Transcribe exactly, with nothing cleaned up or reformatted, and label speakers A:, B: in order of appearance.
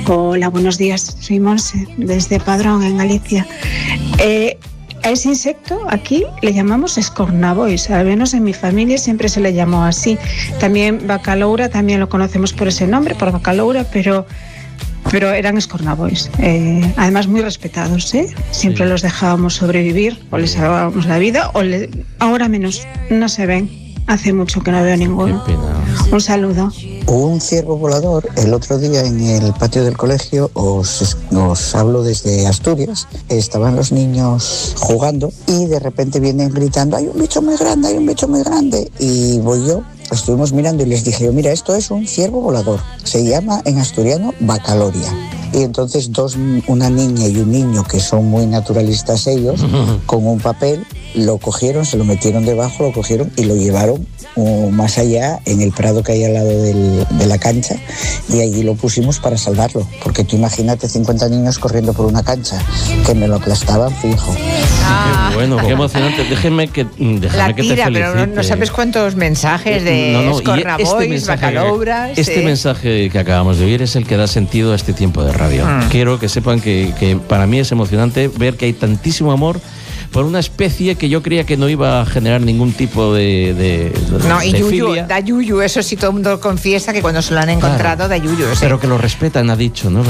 A: Hola, buenos días. Soy Monse, desde Padrón, en Galicia. Eh, a ese insecto aquí le llamamos escornabois, al menos en mi familia siempre se le llamó así. También bacaloura, también lo conocemos por ese nombre, por bacaloura, pero, pero eran escornabois. Eh, además muy respetados, ¿eh? Siempre sí. Los dejábamos sobrevivir, o les salvábamos la vida, o le, ahora menos, no se ven. Hace mucho que no veo ninguno. Un saludo.
B: Un ciervo volador el otro día en el patio del colegio, os, os hablo desde Asturias, estaban los niños jugando y de repente vienen gritando, hay un bicho muy grande, hay un bicho muy grande, y voy yo, estuvimos mirando y les dije, mira, esto es un ciervo volador, se llama en asturiano bacaloria. Y entonces dos, una niña y un niño, que son muy naturalistas ellos, con un papel lo cogieron, se lo metieron debajo, lo cogieron y lo llevaron uh, más allá en el prado que hay al lado del, de la cancha, y allí lo pusimos para salvarlo, porque tú imagínate cincuenta niños corriendo por una cancha, que me lo aplastaban fijo.
C: Ah. Qué bueno, qué emocionante. Déjenme que, déjame
D: la
C: que
D: tira,
C: te felicite.
D: pero no, no sabes cuántos mensajes de
C: no, no,
D: escornabois,
C: este
D: bacalouras.
C: Este
D: eh.
C: mensaje que acabamos de oír es el que da sentido a este tiempo de radio. Mm. Quiero que sepan que, que para mí es emocionante ver que hay tantísimo amor por una especie que yo creía que no iba a generar ningún tipo de, de, de
D: No, y
C: de
D: yuyu,
C: filia.
D: da yuyu, eso sí todo el mundo confiesa que cuando se lo han encontrado, claro, da yuyu.
C: Pero que lo respetan, ha dicho, ¿no?